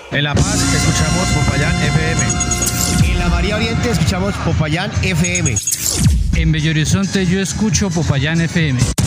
En La Paz escuchamos Popayán FM. En la María Oriente escuchamos Popayán FM. En Bello Horizonte yo escucho Popayán FM.